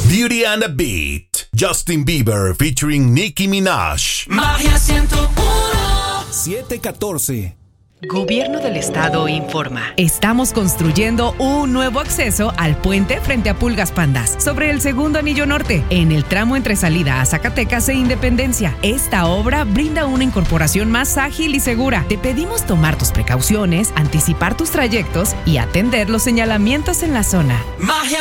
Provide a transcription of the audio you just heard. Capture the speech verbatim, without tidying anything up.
Beauty and a Beat. Justin Bieber featuring Nicki Minaj. Magia ciento uno. siete catorce. Gobierno del Estado informa. Estamos construyendo un nuevo acceso al puente frente a Pulgas Pandas, sobre el segundo anillo norte, en el tramo entre salida a Zacatecas e Independencia. Esta obra brinda una incorporación más ágil y segura. Te pedimos tomar tus precauciones, anticipar tus trayectos y atender los señalamientos en la zona. Magia